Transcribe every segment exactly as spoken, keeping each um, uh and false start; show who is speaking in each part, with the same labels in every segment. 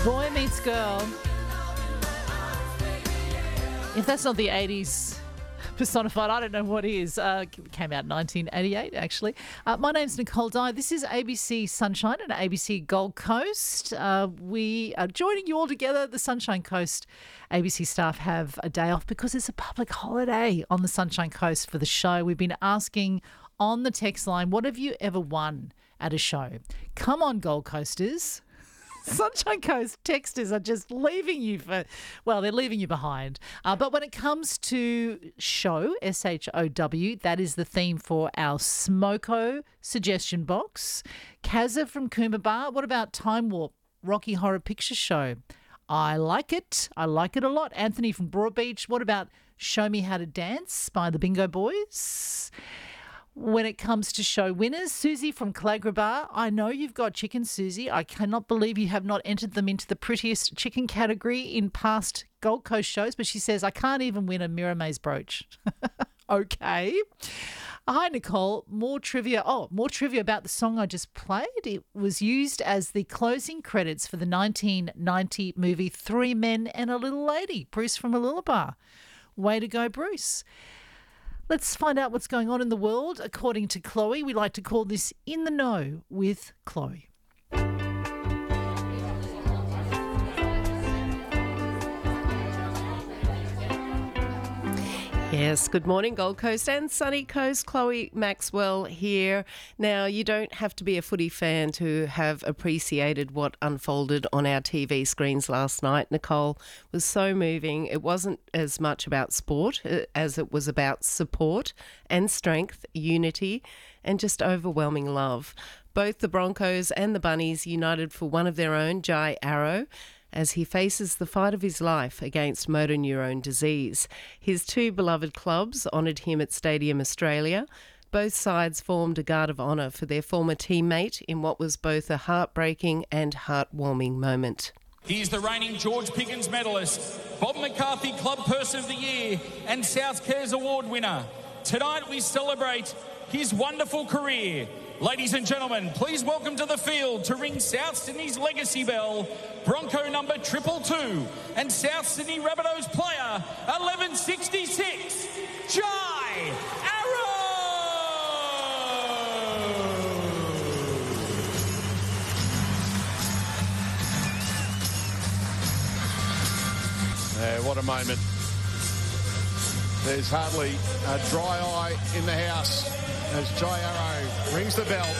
Speaker 1: Boy Meets Girl. If that's not the eighties personified, I don't know what is. Uh, came out in nineteen eighty-eight, actually. Uh, my name's Nicole Dye. This is A B C Sunshine and A B C Gold Coast. Uh, we are joining you all together. The Sunshine Coast A B C staff have a day off because it's a public holiday on the Sunshine Coast for the show. We've been asking on the text line, what have you ever won at a show? Come on, Gold Coasters. Sunshine Coast texters are just leaving you for, well, they're leaving you behind. Uh, but when it comes to show, S H O W, that is the theme for our Smoko suggestion box. Kazza from Coomba Bar, what about Time Warp, Rocky Horror Picture Show? I like it. I like it a lot. Anthony from Broadbeach, what about Show Me How to Dance by the Bingo Boys? When it comes to show winners, Susie from Calagra Bar, I know you've got chicken, Susie. I cannot believe you have not entered them into the prettiest chicken category in past Gold Coast shows, but she says, I can't even win a Mira Maze brooch. Okay. Hi, Nicole. More trivia. Oh, more trivia about the song I just played. It was used as the closing credits for the nineteen ninety movie Three Men and a Little Lady, Bruce from Mooloolaba. Way to go, Bruce. Let's find out what's going on in the world. According to Chloe, we like to call this In the Know with Chloe.
Speaker 2: Yes, good morning, Gold Coast and Sunny Coast. Chloe Maxwell here. Now, you don't have to be a footy fan to have appreciated what unfolded on our T V screens last night. Nicole, was so moving. It wasn't as much about sport as it was about support and strength, unity, and just overwhelming love. Both the Broncos and the Bunnies united for one of their own, Jai Arrow, as he faces the fight of his life against motor neurone disease. His two beloved clubs honoured him at Stadium Australia. Both sides formed a guard of honour for their former teammate in what was both a heartbreaking and heartwarming moment.
Speaker 3: He's the reigning George Pickens medalist, Bob McCarthy Club Person of the Year and South Cares Award winner. Tonight we celebrate his wonderful career. Ladies and gentlemen, please welcome to the field to ring South Sydney's legacy bell, Bronco number triple two and South Sydney Rabbitohs player eleven sixty-six, Jai Arrow!
Speaker 4: Yeah, what a moment. There's hardly a dry eye in the house as Jai Arrow rings the bell.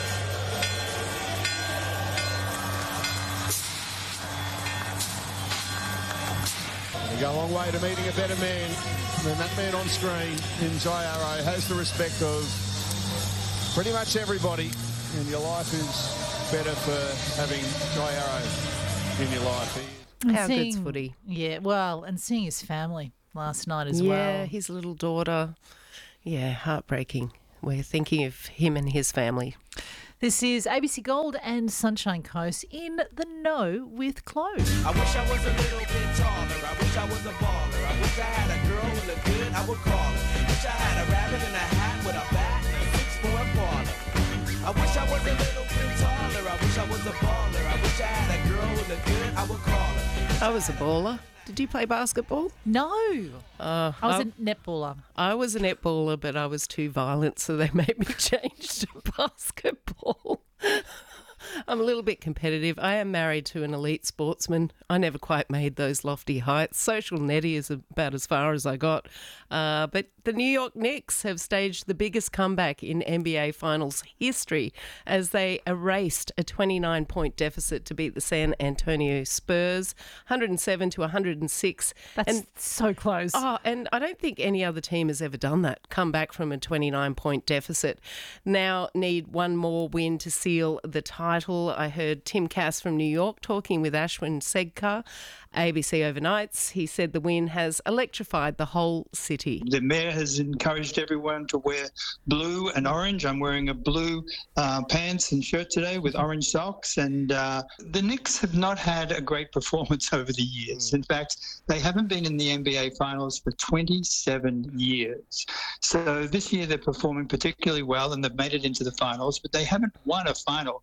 Speaker 4: They go a long way to meeting a better man than that man on screen. And Jai Arrow has the respect of pretty much everybody, and your life is better for having Jai Arrow in your life.
Speaker 1: And
Speaker 2: How
Speaker 1: seeing-
Speaker 2: good's footy?
Speaker 1: Yeah, well, and seeing his family last night as
Speaker 2: yeah,
Speaker 1: well.
Speaker 2: Yeah, his little daughter. Yeah, heartbreaking. We're thinking of him and his family.
Speaker 1: This is A B C Gold and Sunshine Coast in the Know with Chloe.
Speaker 5: I wish I was a little bit taller. I wish I was a baller. I wish I had a girl who looked good, I would call her. Wish I had a rabbit in a hat with a bat and a six-foot baller. I wish I was a little bit taller. I wish I was a baller. I wish I had a girl who looked good, I would call her.
Speaker 2: I was a baller. Did you play basketball?
Speaker 1: No,
Speaker 2: Uh,
Speaker 1: I was
Speaker 2: I,
Speaker 1: a netballer.
Speaker 2: I was a netballer, but I was too violent, so they made me change to basketball. I'm a little bit competitive. I am married to an elite sportsman. I never quite made those lofty heights. Social netty is about as far as I got. Uh, but the New York Knicks have staged the biggest comeback in N B A Finals history as they erased a twenty-nine point deficit to beat the San Antonio Spurs, one hundred seven to one hundred six.
Speaker 1: That's
Speaker 2: and
Speaker 1: so close.
Speaker 2: Oh, and I don't think any other team has ever done that, come back from a twenty-nine point deficit. Now need one more win to seal the title. I heard Tim Cass from New York talking with Ashwin Segkar, A B C Overnights. He said the win has electrified the whole city.
Speaker 6: The mayor has encouraged everyone to wear blue and orange. I'm wearing a blue uh, pants and shirt today with orange socks. And uh, the Knicks have not had a great performance over the years. In fact, they haven't been in the N B A Finals for twenty-seven years. So this year they're performing particularly well and they've made it into the finals, but they haven't won a final for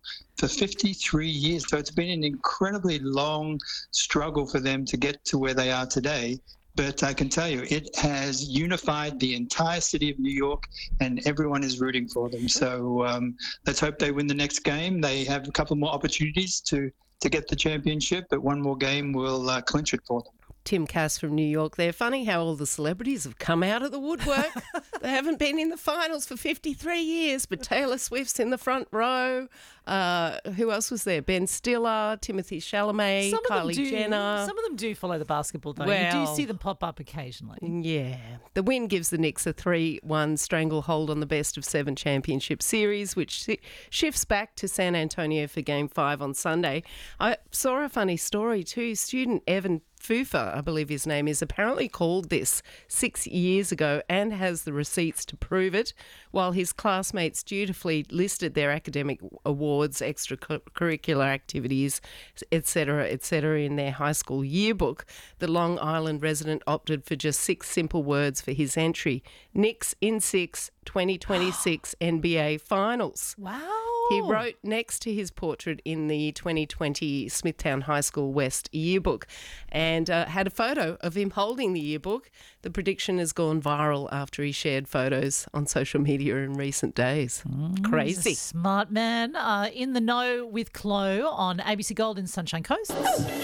Speaker 6: fifty-three years. So it's been an incredibly long struggle for them to get to where they are today. But I can tell you, it has unified the entire city of New York, and everyone is rooting for them. So um, let's hope they win the next game. They have a couple more opportunities to, to get the championship, but one more game will uh, clinch it for them.
Speaker 2: Tim Cass from New York there. Funny how all the celebrities have come out of the woodwork. They haven't been in the finals for fifty-three years, but Taylor Swift's in the front row. Uh, who else was there? Ben Stiller, Timothy Chalamet,
Speaker 1: Some of them
Speaker 2: Kylie
Speaker 1: do,
Speaker 2: Jenner.
Speaker 1: Some of them do follow the basketball, though. You
Speaker 2: Well-
Speaker 1: do see them pop up occasionally.
Speaker 2: Yeah. The win gives the Knicks a three one stranglehold on the best of seven championship series, which shi shifts back to San Antonio for game five on Sunday. I saw a funny story too. Student Evan Fufa, I believe his name is, apparently called this six years ago and has the receipts to prove it, while his classmates dutifully listed their academic awards, extracurricular activities, et cetera, et cetera, in their high school yearbook. The Long Island resident opted for just six simple words for his entry: Knicks in six, twenty twenty-six N B A Finals.
Speaker 1: Wow.
Speaker 2: He wrote next to his portrait in the twenty twenty Smithtown High School West yearbook and uh, had a photo of him holding the yearbook. The prediction has gone viral after he shared photos on social media in recent days.
Speaker 1: He's
Speaker 2: Crazy.
Speaker 1: a smart man. Uh, in the know with Chloe on A B C Gold in Sunshine Coast.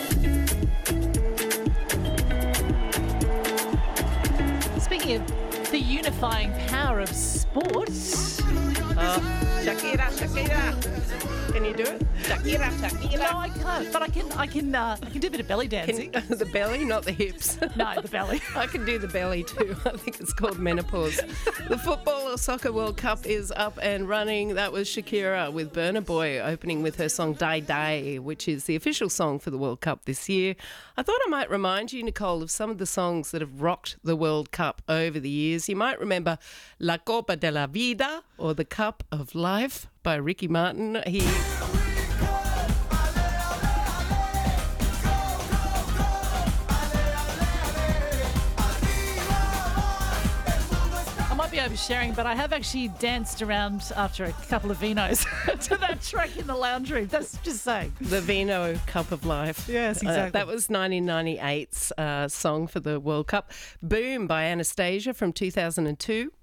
Speaker 1: Speaking of the unifying power of sport.
Speaker 2: Uh, Shakira, Shakira. Can you do it? Shakira, Shakira.
Speaker 1: No, I can't. But I can. I can. Uh, I can do a bit of belly dancing.
Speaker 2: Can, the belly, not the hips.
Speaker 1: No, the belly.
Speaker 2: I can do the belly too. I think it's called menopause. The Football or Soccer World Cup is up and running. That was Shakira with Burna Boy opening with her song Die Die, which is the official song for the World Cup this year. I thought I might remind you, Nicole, of some of the songs that have rocked the World Cup over the years. You might remember La Copa de la Vida or The Cup of Life by Ricky Martin. He...
Speaker 1: Be oversharing, but I have actually danced around after a couple of vinos to that track in the lounge room. That's just saying.
Speaker 2: The Vino Cup of Life.
Speaker 1: Yes, exactly.
Speaker 2: Uh, that was nineteen ninety-eight's uh, song for the World Cup. Boom by Anastasia from two thousand two.